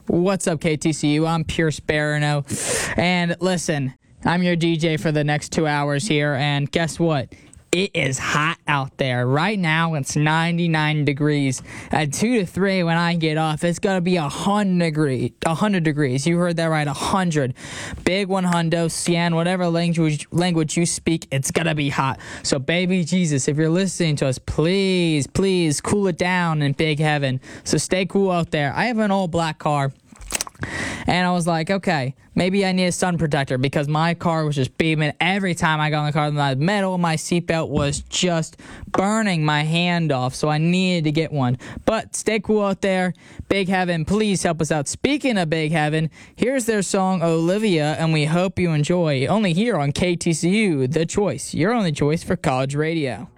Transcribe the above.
What's up, KTCU? I'm Pierce Barano. And listen, I'm your DJ for the next 2 hours here. And guess what? It is hot out there. Right now, it's 99 degrees. At 2 to 3, when I get off, it's going to be 100 degrees. You heard that right, 100. Big 100, Cien, whatever language you speak, it's going to be hot. So, baby Jesus, if you're listening to us, please cool it down in Big Heaven. So stay cool out there. I have an all-black car. And I was like, okay, maybe I need a sun protector because my car was just beaming every time I got in the car. The metal of my seatbelt was just burning my hand off, so I needed to get one. But stay cool out there. Big Heaven, please help us out. Speaking of Big Heaven, here's their song, Olivia, and we hope you enjoy. Only here on KTCU, The Choice, your only choice for college radio.